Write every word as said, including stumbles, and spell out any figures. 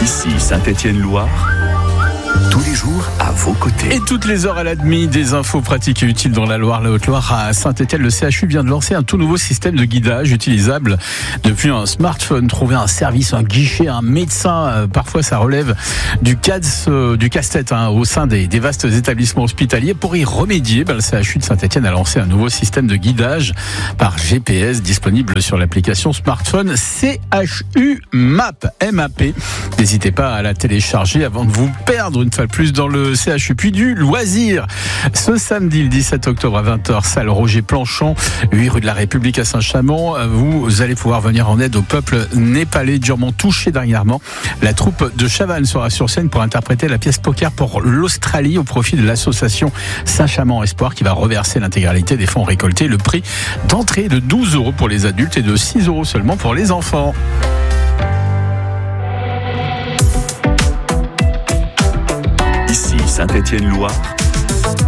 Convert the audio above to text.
Ici Saint-Étienne-Loire, tous les jours à vos côtés. Et toutes les heures à la demi, des infos pratiques et utiles dans la Loire, la Haute-Loire. À Saint-Étienne, le C H U vient de lancer un tout nouveau système de guidage utilisable depuis un smartphone. Trouver un service, un guichet, un médecin, euh, parfois ça relève du, casse, euh, du casse-tête hein, au sein des, des vastes établissements hospitaliers. Pour y remédier, ben, le C H U de Saint-Étienne a lancé un nouveau système de guidage par G P S disponible sur l'application smartphone C H U Map. M A P. N'hésitez pas à la télécharger avant de vous perdre une fois de plus dans le C H U. Puis du loisir. Ce samedi, le dix-sept octobre à vingt heures, salle Roger Planchon, huit rue de la République à Saint-Chamond. Vous allez pouvoir venir en aide au peuple népalais durement touché dernièrement. La troupe de Chavannes sera sur scène pour interpréter la pièce Poker pour l'Australie au profit de l'association Saint-Chamond Espoir qui va reverser l'intégralité des fonds récoltés. Le prix d'entrée de douze euros pour les adultes et de six euros seulement pour les enfants. Ici Saint-Étienne-Loire,